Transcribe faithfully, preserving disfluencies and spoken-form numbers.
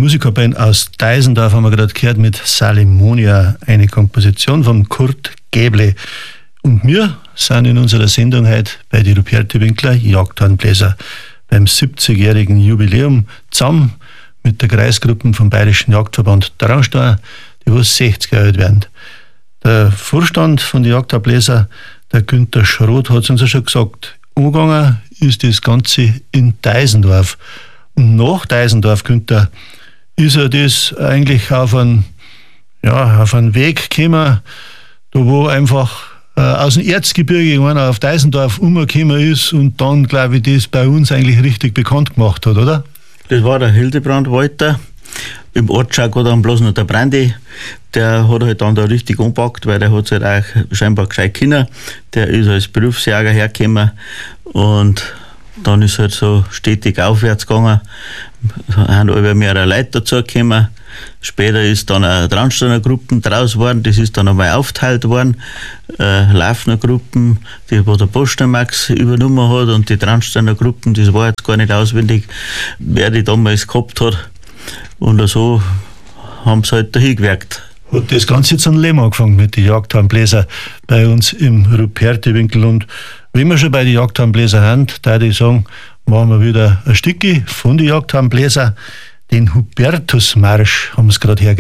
Musikerband aus Deisendorf haben wir gerade gehört mit Salimonia, eine Komposition von Kurt Gäble. Und wir sind in unserer Sendung heute bei die Ruperti Winkler Jagdhornbläser beim siebzigjährigen Jubiläum zusammen mit der Kreisgruppe vom Bayerischen Jagdverband Traunstein, die was sechzig Jahre alt werden. Der Vorstand von den Jagdhornbläser, der Günther Schroth, hat es uns ja schon gesagt, umgegangen ist das Ganze in Deisendorf. Und nach Deisendorf, Günther, ist ja das eigentlich auf einen, ja, auf einen Weg gekommen, da wo einfach äh, aus dem Erzgebirge einer auf Deisendorf umgekommen ist und dann, glaube ich, das bei uns eigentlich richtig bekannt gemacht hat, oder? Das war der Hildebrand Walter. Im Ortschau war dann bloß noch der Brandi. Der hat halt dann da richtig angepackt, weil der hat halt auch scheinbar gescheit können. Der ist als Berufsjäger hergekommen und dann ist halt so stetig aufwärts gegangen. Es haben alle mehrere Leute dazugekommen. Später ist dann eine Traunsteiner Gruppen draus geworden, das ist dann einmal aufgeteilt worden. Äh, Laufner Gruppen, die wo der Postemax übernommen hat, und die Traunsteiner Gruppen, das war jetzt gar nicht auswendig, wer die damals gehabt hat. Und so haben sie halt dahin gewirkt. Hat das Ganze jetzt an Leben angefangen mit den Jagdhornbläser bei uns im Ruperti-Winkel. Und wenn wir schon bei den Jagdhornbläser haben, da würde ich sagen, machen wir wieder ein Stückchen von den Jagdhornbläser. Den Hubertusmarsch haben sie gerade hergegeben.